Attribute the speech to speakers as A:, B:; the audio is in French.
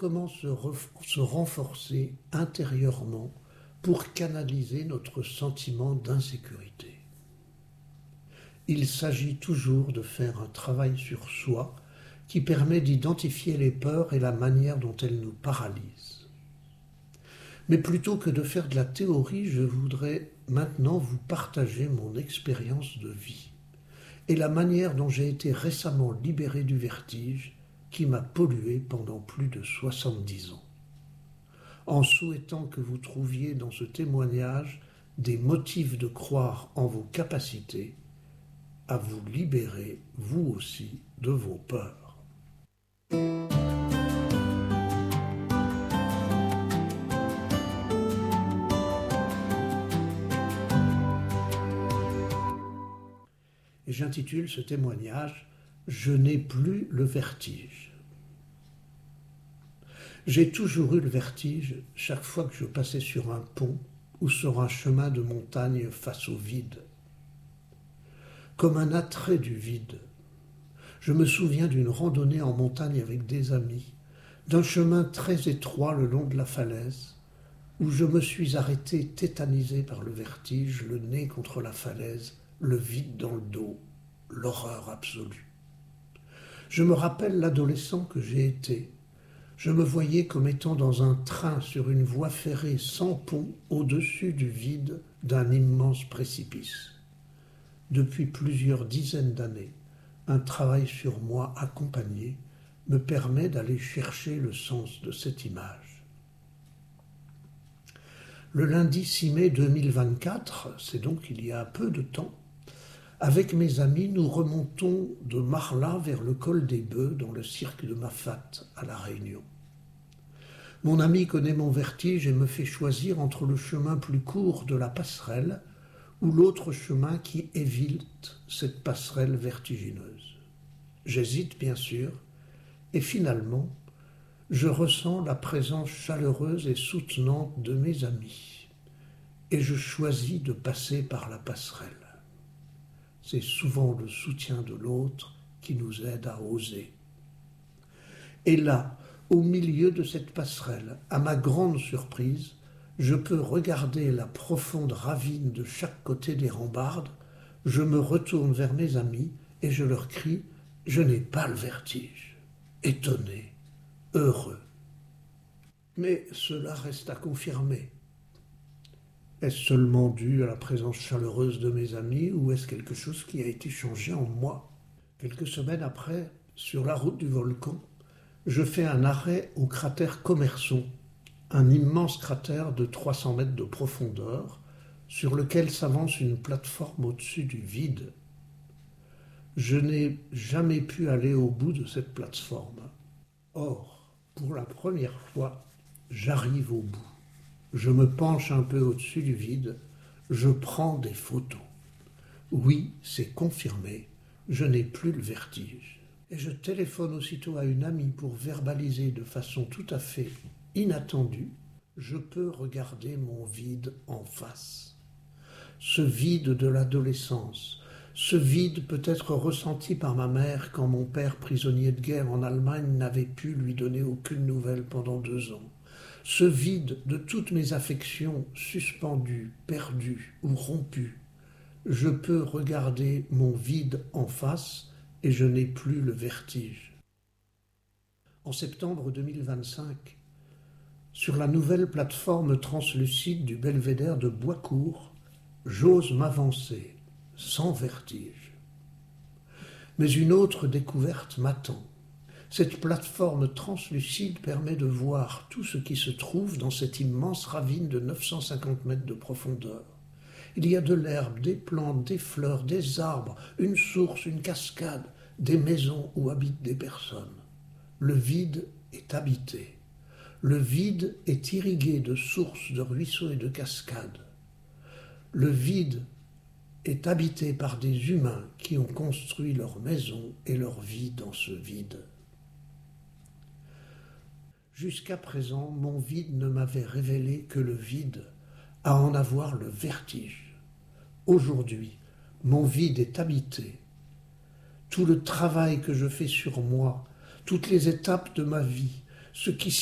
A: comment se renforcer intérieurement pour canaliser notre sentiment d'insécurité. Il s'agit toujours de faire un travail sur soi qui permet d'identifier les peurs et la manière dont elles nous paralysent. Mais plutôt que de faire de la théorie, je voudrais maintenant vous partager mon expérience de vie et la manière dont j'ai été récemment libéré du vertige qui m'a pollué pendant plus de 70 ans. En souhaitant que vous trouviez dans ce témoignage des motifs de croire en vos capacités à vous libérer, vous aussi, de vos peurs. Et j'intitule ce témoignage « Je n'ai plus le vertige ». J'ai toujours eu le vertige chaque fois que je passais sur un pont ou sur un chemin de montagne face au vide. Comme un attrait du vide. Je me souviens d'une randonnée en montagne avec des amis, d'un chemin très étroit le long de la falaise, où je me suis arrêté tétanisé par le vertige, le nez contre la falaise, le vide dans le dos, l'horreur absolue. Je me rappelle l'adolescent que j'ai été. Je me voyais comme étant dans un train sur une voie ferrée sans pont au-dessus du vide d'un immense précipice. Depuis plusieurs dizaines d'années, un travail sur moi accompagné me permet d'aller chercher le sens de cette image. Le lundi 6 mai 2024, c'est donc il y a peu de temps, avec mes amis, nous remontons de Marla vers le col des Bœufs dans le cirque de Mafat à La Réunion. Mon ami connaît mon vertige et me fait choisir entre le chemin plus court de la passerelle ou l'autre chemin qui évite cette passerelle vertigineuse. J'hésite bien sûr, et finalement, je ressens la présence chaleureuse et soutenante de mes amis, et je choisis de passer par la passerelle. C'est souvent le soutien de l'autre qui nous aide à oser. Et là, au milieu de cette passerelle, à ma grande surprise, je peux regarder la profonde ravine de chaque côté des rambardes, je me retourne vers mes amis et je leur crie « Je n'ai pas le vertige », étonné, heureux. Mais cela reste à confirmer. Est-ce seulement dû à la présence chaleureuse de mes amis ou est-ce quelque chose qui a été changé en moi? Quelques semaines après, sur la route du volcan, je fais un arrêt au cratère Commerson, un immense cratère de 300 mètres de profondeur sur lequel s'avance une plateforme au-dessus du vide. Je n'ai jamais pu aller au bout de cette plateforme. Or, pour la première fois, j'arrive au bout. Je me penche un peu au-dessus du vide, je prends des photos. Oui, c'est confirmé, je n'ai plus le vertige. Et je téléphone aussitôt à une amie pour verbaliser de façon tout à fait inattendue, je peux regarder mon vide en face. Ce vide de l'adolescence, ce vide peut être ressenti par ma mère quand mon père, prisonnier de guerre en Allemagne, n'avait pu lui donner aucune nouvelle pendant 2 ans. Ce vide de toutes mes affections suspendues, perdues ou rompues, je peux regarder mon vide en face et je n'ai plus le vertige. En septembre 2025, sur la nouvelle plateforme translucide du belvédère de Boiscourt, j'ose m'avancer sans vertige. Mais une autre découverte m'attend. Cette plateforme translucide permet de voir tout ce qui se trouve dans cette immense ravine de 950 mètres de profondeur. Il y a de l'herbe, des plantes, des fleurs, des arbres, une source, une cascade, des maisons où habitent des personnes. Le vide est habité. Le vide est irrigué de sources, de ruisseaux et de cascades. Le vide est habité par des humains qui ont construit leur maison et leur vie dans ce vide. Jusqu'à présent, mon vide ne m'avait révélé que le vide, à en avoir le vertige. Aujourd'hui, mon vide est habité. Tout le travail que je fais sur moi, toutes les étapes de ma vie, ce qui